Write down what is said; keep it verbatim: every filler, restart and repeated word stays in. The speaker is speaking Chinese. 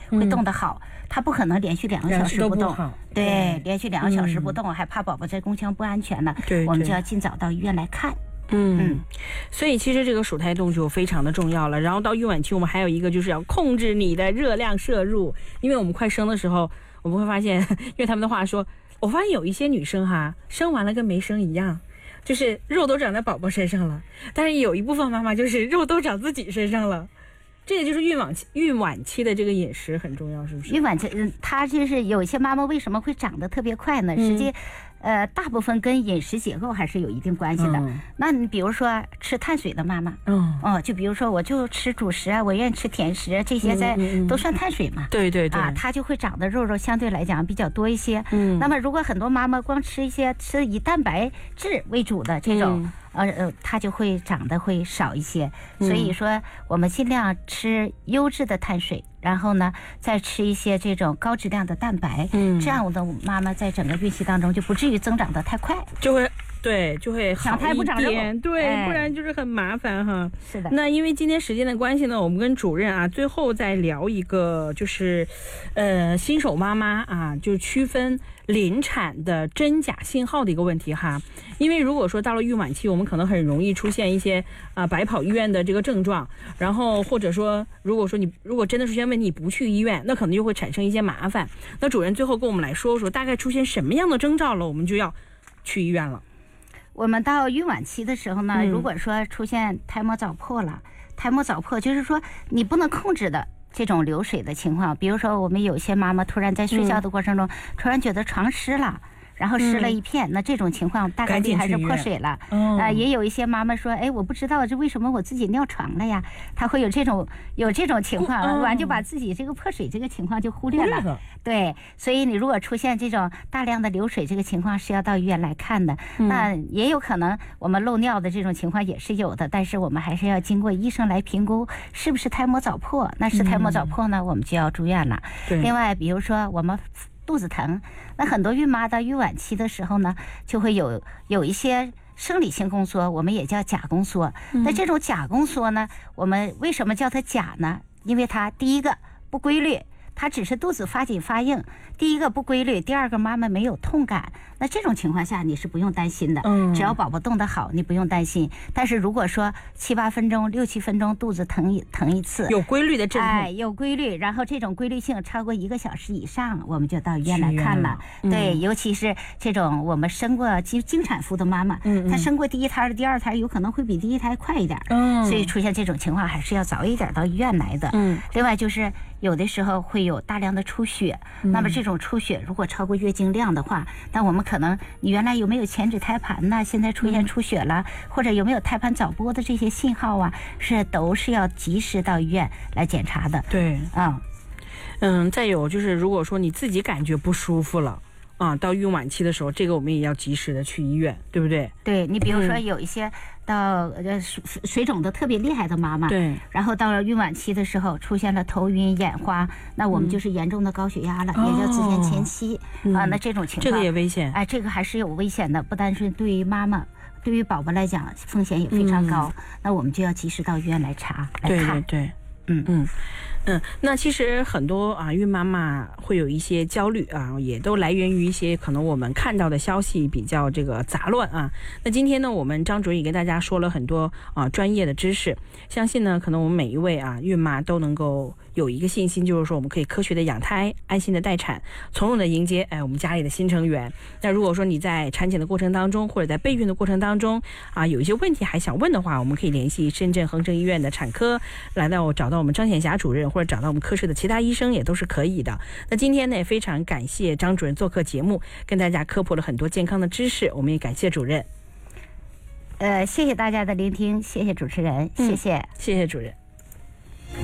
会动得好，他不可能连续两个小时不动，对，连续两个小时不动，还怕宝宝在宫腔不安全呢，我们就要尽早到医院来看。 嗯，所以其实这个暑胎动就非常的重要了。然后到孕晚期，我们还有一个就是要控制你的热量摄入，因为我们快生的时候，我们会发现，因为他们的话说，我发现有一些女生哈，生完了跟没生一样，就是肉都长在宝宝身上了，但是有一部分妈妈就是肉都长自己身上了。这个就是孕晚期，孕晚期的这个饮食很重要，是不是？ 孕晚期，嗯，它就是有一些妈妈为什么会长得特别快呢？实际，呃，大部分跟饮食结构还是有一定关系的。嗯、那你比如说吃碳水的妈妈，嗯，哦，就比如说我就吃主食啊，我愿意吃甜食，这些在、嗯嗯、都算碳水嘛。对对对。啊，它就会长的肉肉相对来讲比较多一些。嗯。那么如果很多妈妈光吃一些吃以蛋白质为主的这种。嗯呃呃，它就会长得会少一些，所以说我们尽量吃优质的碳水，然后呢再吃一些这种高质量的蛋白，嗯，这样我的妈妈在整个孕期当中就不至于增长得太快， 就会对就会好想胎不长肉， 对、哎，不然就是很麻烦哈。 是的。 那因为今天时间的关系呢，我们跟主任啊最后再聊一个，就是呃新手妈妈啊，就区分临产的真假信号的一个问题哈。因为如果说到了孕晚期，我们可能很容易出现一些啊、呃、白跑医院的这个症状，然后或者说如果说你如果真的出现问题不去医院，那可能就会产生一些麻烦。那主任最后跟我们来说说，大概出现什么样的征兆了，我们就要去医院了。 我们到孕晚期的时候呢，如果说出现胎膜早破了，胎膜早破就是说你不能控制的这种流水的情况，比如说我们有些妈妈突然在睡觉的过程中、嗯、突然觉得床湿了，然后湿了一片、嗯、那这种情况大概率还是破水了。嗯、呃，也有一些妈妈说，哎，我不知道这为什么我自己尿床了呀，她会有这种有这种情况，嗯、完就把自己这个破水这个情况就忽略了。了对，所以你如果出现这种大量的流水这个情况，是要到医院来看的。嗯、那也有可能我们漏尿的这种情况也是有的，但是我们还是要经过医生来评估是不是胎膜早破。那是胎膜早破呢，嗯、我们就要住院了。另外，比如说我们肚子疼，那很多孕妈到孕晚期的时候呢，就会有有一些生理性宫缩，我们也叫假宫缩。嗯、那这种假宫缩呢，我们为什么叫它假呢？因为它第一个不规律，它只是肚子发紧发硬，第一个不规律，第二个妈妈没有痛感。那这种情况下你是不用担心的，嗯，只要宝宝动得好，你不用担心。但是如果说七八分钟、六七分钟肚子疼一疼一次， 有规律的阵痛， 哎，有规律，然后这种规律性超过一个小时以上，我们就到医院来看了。嗯、对，尤其是这种我们生过经经产妇的妈妈，嗯，她生过第一胎的第二胎有可能会比第一胎快一点，嗯，所以出现这种情况还是要早一点到医院来的。嗯，另外就是有的时候会有大量的出血，嗯、那么这种出血如果超过月经量的话，那我们可能你原来有没有前置胎盘呢？现在出现出血了，嗯、或者有没有胎盘早剥的这些信号啊，是都是要及时到医院来检查的。 对， 嗯嗯，再有就是如果说你自己感觉不舒服了。啊，到孕晚期的时候，这个我们也要及时的去医院，对不对？ 对，你比如说有一些到呃水水肿的特别厉害的妈妈，对，然后到了孕晚期的时候出现了头晕眼花，那我们就是严重的高血压了，嗯、也叫子痫前期、哦、啊。那这种情况， 这个也危险， 哎，这个还是有危险的，不单是对于妈妈，对于宝宝来讲风险也非常高，嗯、那我们就要及时到医院来查来看。 对对对。嗯嗯嗯，那其实很多啊孕妈妈会有一些焦虑啊，也都来源于一些可能我们看到的消息比较这个杂乱啊。那今天呢，我们张主任也跟大家说了很多啊专业的知识，相信呢，可能我们每一位啊孕妈都能够有一个信心，就是说我们可以科学的养胎，安心的待产，从容的迎接哎我们家里的新成员。那如果说你在产检的过程当中，或者在备孕的过程当中啊有一些问题还想问的话，我们可以联系深圳恒生医院的产科，来到找到我们张显霞主任，或者找到我们科室的其他医生也都是可以的。那今天呢，也非常感谢张主任做客节目，跟大家科普了很多健康的知识，我们也感谢主任。 呃，谢谢大家的聆听，谢谢主持人，谢谢， 嗯、谢谢主任。